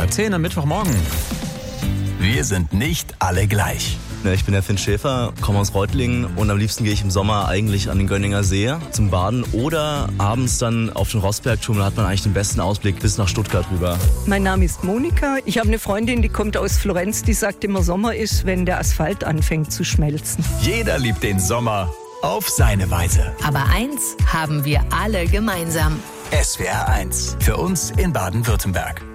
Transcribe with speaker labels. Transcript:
Speaker 1: 8:10 am Mittwochmorgen. Wir sind nicht alle gleich.
Speaker 2: Ich bin der Finn Schäfer, komme aus Reutlingen und am liebsten gehe ich im Sommer eigentlich an den Gönninger See zum Baden oder abends dann auf den Rossbergturm, da hat man eigentlich den besten Ausblick bis nach Stuttgart rüber.
Speaker 3: Mein Name ist Monika. Ich habe eine Freundin, die kommt aus Florenz, die sagt immer, Sommer ist, wenn der Asphalt anfängt zu schmelzen.
Speaker 1: Jeder liebt den Sommer auf seine Weise.
Speaker 4: Aber eins haben wir alle gemeinsam.
Speaker 1: SWR 1, für uns in Baden-Württemberg.